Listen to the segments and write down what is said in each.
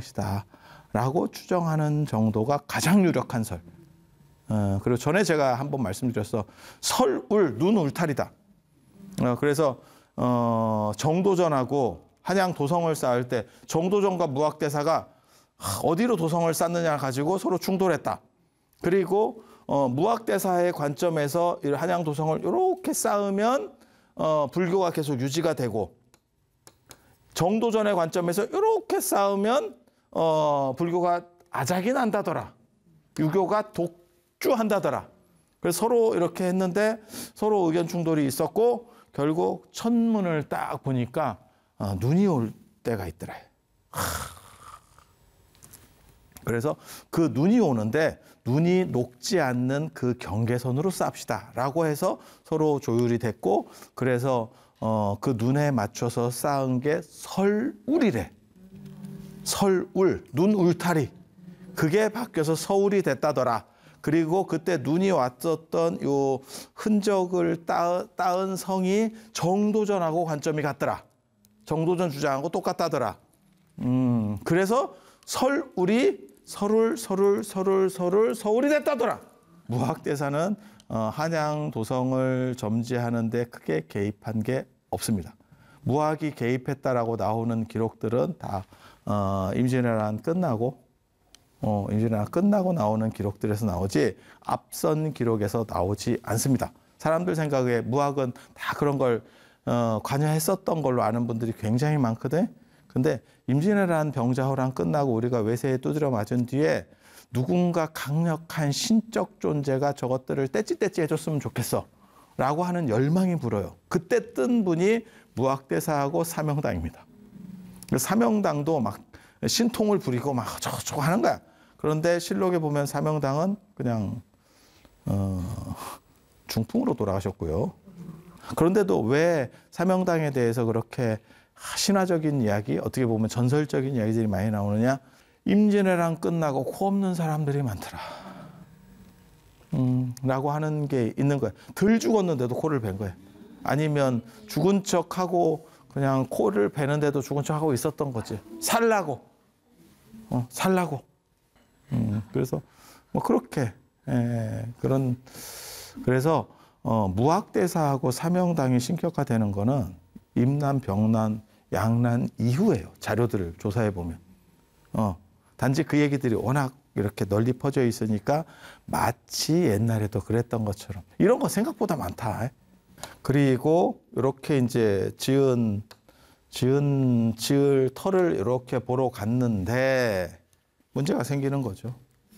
것이다 라고 추정하는 정도가 가장 유력한 설. 그리고 전에 제가 한번 말씀드렸어. 설울, 눈 울타리다. 그래서 정도전하고 한양 도성을 쌓을 때 정도전과 무학대사가 어디로 도성을 쌓느냐 가지고 서로 충돌했다. 그리고 무학대사의 관점에서 한양 도성을 이렇게 쌓으면 불교가 계속 유지가 되고, 정도전의 관점에서 이렇게 쌓으면 불교가 아작이 난다더라. 유교가 독주한다더라. 그래서 서로 이렇게 했는데 서로 의견 충돌이 있었고 결국 천문을 딱 보니까 눈이 올 때가 있더라. 그래서 그 눈이 오는데 눈이 녹지 않는 그 경계선으로 쌓읍시다 라고 해서 서로 조율이 됐고, 그래서 그 눈에 맞춰서 쌓은 게 설울이래. 설울, 눈 울타리. 그게 바뀌어서 서울이 됐다더라. 그리고 그때 눈이 왔었던 요 흔적을 따은 성이 정도전하고 관점이 같더라. 정도전 주장하고 똑같다더라. 그래서 설울이 서울이 됐다더라. 무학대사는 한양 도성을 점지하는 데 크게 개입한 게 없습니다. 무학이 개입했다라고 나오는 기록들은 다 임진왜란 끝나고 나오는 기록들에서 나오지 앞선 기록에서 나오지 않습니다. 사람들 생각에 무학은 다 그런 걸 관여했었던 걸로 아는 분들이 굉장히 많거든. 근데 임진왜란 병자호란 끝나고 우리가 외세에 두드려 맞은 뒤에 누군가 강력한 신적 존재가 저것들을 떼찌떼찌 해줬으면 좋겠어 라고 하는 열망이 불어요. 그때 뜬 분이 무학대사하고 사명당입니다. 사명당도 막 신통을 부리고 막 저거 하는 거야. 그런데 실록에 보면 사명당은 그냥 중풍으로 돌아가셨고요. 그런데도 왜 사명당에 대해서 그렇게 신화적인 이야기, 어떻게 보면 전설적인 이야기들이 많이 나오느냐? 임진왜란 끝나고 코 없는 사람들이 많더라. 라고 하는 게 있는 거야. 덜 죽었는데도 코를 벤 거야. 아니면 죽은 척하고 그냥 코를 베는데도 죽은 척하고 있었던 거지. 살라고. 그래서 뭐 그렇게 그래서 무학대사하고 사명당이 신격화되는 거는 임난, 병난, 양난 이후예요. 자료들을 조사해 보면. 단지 그 얘기들이 워낙 이렇게 널리 퍼져 있으니까 마치 옛날에도 그랬던 것처럼. 이런 거 생각보다 많다. 그리고 이렇게 이제 지을 터를 이렇게 보러 갔는데 문제가 생기는 거죠.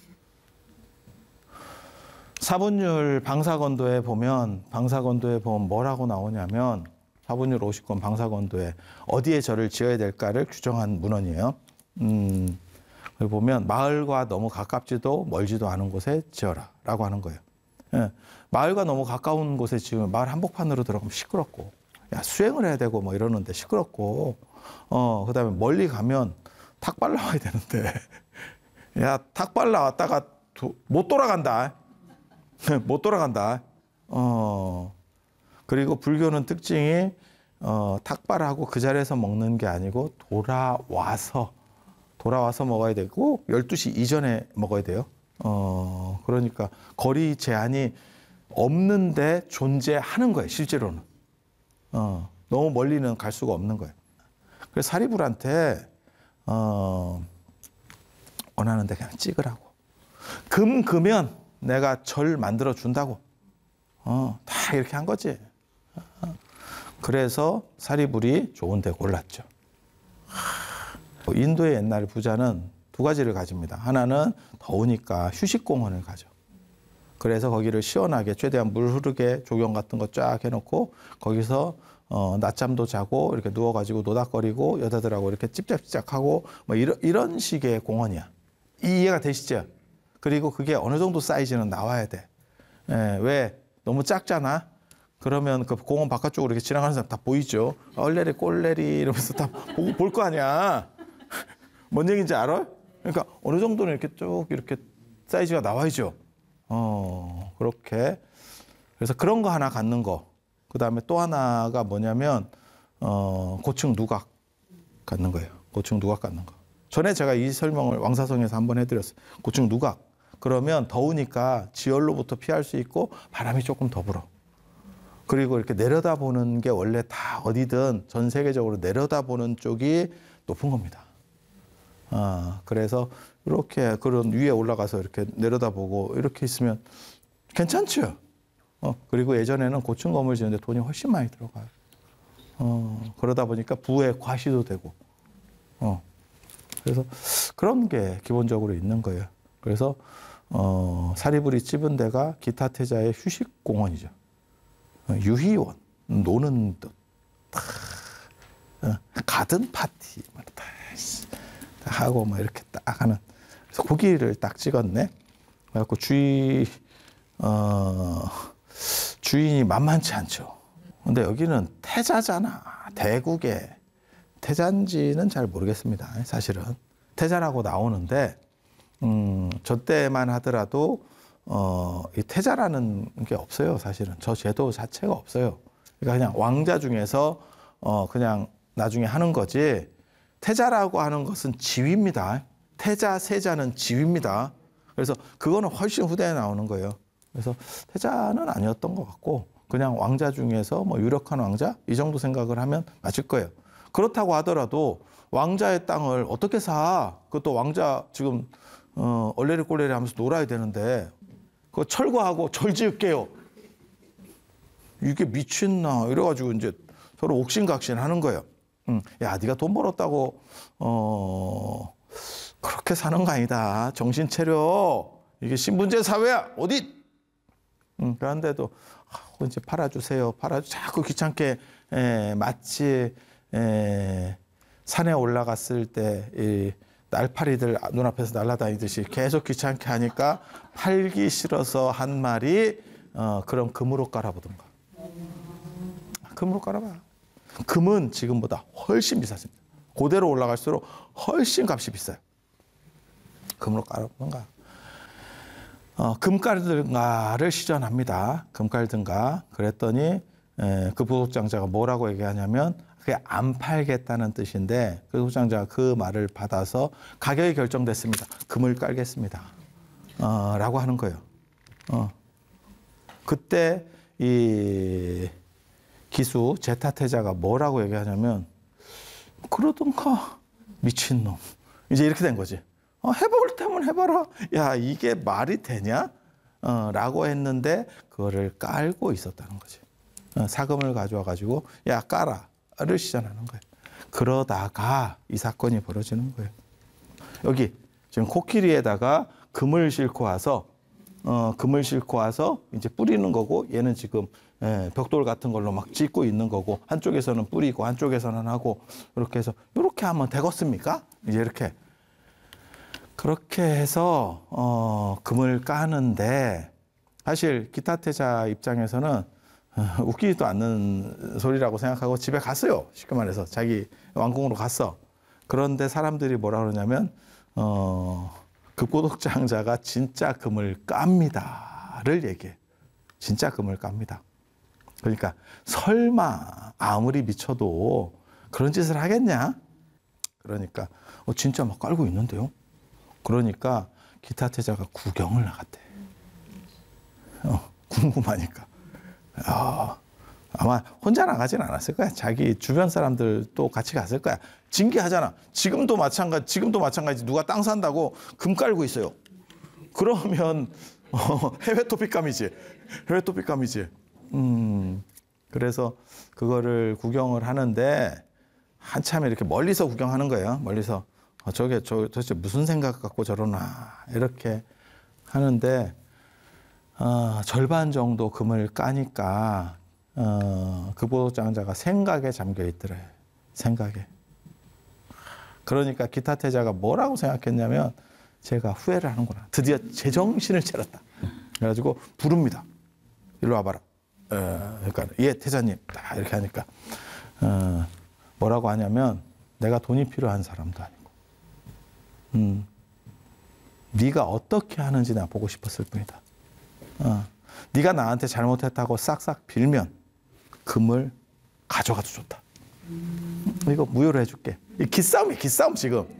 사분율 방사건도에 보면 뭐라고 나오냐면, 사분율 50권 방사건도에 어디에 절을 지어야 될까를 규정한 문헌이에요. 여기 보면 마을과 너무 가깝지도 멀지도 않은 곳에 지어라 라고 하는 거예요. 예. 마을과 너무 가까운 곳에 지으면 마을 한복판으로 들어가면 시끄럽고, 야, 수행을 해야 되고 뭐 이러는데 시끄럽고, 그 다음에 멀리 가면 탁발 나와야 되는데, 야, 탁발 나왔다가 못 돌아간다. 못 돌아간다. 그리고 불교는 특징이 탁발하고 그 자리에서 먹는 게 아니고 돌아와서 먹어야 되고 12시 이전에 먹어야 돼요. 그러니까 거리 제한이 없는데 존재하는 거예요, 실제로는. 너무 멀리는 갈 수가 없는 거예요. 그래서 사리불한테 원하는데 그냥 찍으라고. 금면 내가 절 만들어 준다고. 다 이렇게 한 거지. 그래서 사리불이 좋은 데 골랐죠. 인도의 옛날 부자는 두 가지를 가집니다. 하나는 더우니까 휴식공원을 가죠. 그래서 거기를 시원하게 최대한 물 흐르게 조경 같은 거 쫙 해놓고 거기서 낮잠도 자고 이렇게 누워가지고 노닥거리고 여자들하고 이렇게 찝짝찝짝하고 뭐 이런 식의 공원이야. 이해가 되시죠? 그리고 그게 어느 정도 사이즈는 나와야 돼. 왜? 너무 작잖아? 그러면 그 공원 바깥쪽으로 이렇게 지나가는 사람 다 보이죠? 얼레리 꼴레리 이러면서 다 보고 볼 거 아니야. 뭔 얘기인지 알아? 그러니까 어느 정도는 이렇게 쭉 이렇게 사이즈가 나와야죠. 그렇게. 그래서 그런 거 하나 갖는 거. 그 다음에 또 하나가 뭐냐면 고층 누각 갖는 거예요. 고층 누각 갖는 거. 전에 제가 이 설명을 왕사성에서 한번 해드렸어요. 고층 누각. 그러면 더우니까 지열로부터 피할 수 있고 바람이 조금 더 불어. 그리고 이렇게 내려다보는 게 원래 다 어디든 전 세계적으로 내려다보는 쪽이 높은 겁니다. 그래서 이렇게 그런 위에 올라가서 이렇게 내려다보고 이렇게 있으면 괜찮죠. 그리고 예전에는 고층 건물 지는데 돈이 훨씬 많이 들어가요. 그러다 보니까 부에 과시도 되고. 그래서 그런 게 기본적으로 있는 거예요. 그래서 사리불이 찝은 데가 기타 태자의 휴식 공원이죠. 유희원, 노는 듯, 가든 파티 하고 뭐 이렇게 딱 하는. 그래서 고기를 딱 찍었네. 그래갖고 주인이 만만치 않죠. 근데 여기는 태자잖아. 대국의 태자인지는 잘 모르겠습니다. 사실은 태자라고 나오는데 저 때만 하더라도 이 태자라는 게 없어요. 사실은 저 제도 자체가 없어요. 그러니까 그냥 왕자 중에서 그냥 나중에 하는 거지. 태자라고 하는 것은 지위입니다. 태자, 세자는 지위입니다. 그래서 그거는 훨씬 후대에 나오는 거예요. 그래서 태자는 아니었던 것 같고 그냥 왕자 중에서 뭐 유력한 왕자 이 정도 생각을 하면 맞을 거예요. 그렇다고 하더라도 왕자의 땅을 어떻게 사? 그것도 왕자 지금 얼레리 꼴레리 하면서 놀아야 되는데 그거 철거하고 절 지을게요. 이게 미친나 이래가지고 이제 서로 옥신각신 하는 거예요. 야, 네가 돈 벌었다고 그렇게 사는 거 아니다. 정신 차려. 이게 신분제 사회야. 어디? 그런데도 이제 팔아주세요. 자꾸 귀찮게 마치 산에 올라갔을 때 이 날파리들 눈앞에서 날아다니듯이 계속 귀찮게 하니까 팔기 싫어서 한 말이 그럼 금으로 깔아보든가. 금으로 깔아봐. 금은 지금보다 훨씬 비쌌습니다. 고대로 올라갈수록 훨씬 값이 비싸요. 금으로 깔아보든가. 금깔든가를 시전합니다. 금깔든가. 그랬더니 그 부속장자가 뭐라고 얘기하냐면 그게 안 팔겠다는 뜻인데 그 부속장자가 그 말을 받아서 가격이 결정됐습니다. 금을 깔겠습니다. 라고 하는 거예요. 그때 이 기수 제타태자가 뭐라고 얘기하냐면 그러던가 미친놈. 이제 이렇게 된 거지. 해볼 테면 해봐라. 야, 이게 말이 되냐? 라고 했는데 그거를 깔고 있었다는 거지. 사금을 가져와 가지고 야, 까라를 시전하는 거예요. 그러다가 이 사건이 벌어지는 거예요. 여기 지금 코끼리에다가 금을 싣고 와서 이제 뿌리는 거고 얘는 지금 벽돌 같은 걸로 막 짓고 있는 거고 한쪽에서는 뿌리고 한쪽에서는 하고 이렇게 해서 이렇게 하면 되겠습니까? 이제 이렇게 그렇게 해서 금을 까는데 사실 기타태자 입장에서는 웃기지도 않는 소리라고 생각하고 집에 갔어요. 쉽게 말해서 자기 왕궁으로 갔어. 그런데 사람들이 뭐라 그러냐면 급고독장자가 진짜 금을 깝니다를 얘기해. 진짜 금을 깝니다. 그러니까 설마 아무리 미쳐도 그런 짓을 하겠냐? 그러니까 진짜 막 깔고 있는데요. 그러니까 기타태자가 구경을 나갔대. 궁금하니까. 아마 혼자 나가진 않았을 거야. 자기 주변 사람들도 같이 갔을 거야. 징계하잖아. 지금도 마찬가지. 누가 땅 산다고 금 깔고 있어요. 그러면 해외 토픽감이지. 그래서 그거를 구경을 하는데 한참 이렇게 멀리서 구경하는 거예요. 멀리서 저게 도대체 무슨 생각 갖고 저러나 이렇게 하는데 절반 정도 금을 까니까 그 보호장자가 생각에 잠겨 있더래. 생각에. 그러니까 기타태자가 뭐라고 생각했냐면 제가 후회를 하는구나. 드디어 제정신을 차렸다. 그래가지고 부릅니다. 일로 와봐라. 그러니까 예 태자님 딱 이렇게 하니까 뭐라고 하냐면 내가 돈이 필요한 사람도 아니고 네가 어떻게 하는지 내가 보고 싶었을 뿐이다. 네가 나한테 잘못했다고 싹싹 빌면 금을 가져가도 좋다. 이거 무효로 해줄게. 이 기싸움이야, 기싸움 지금.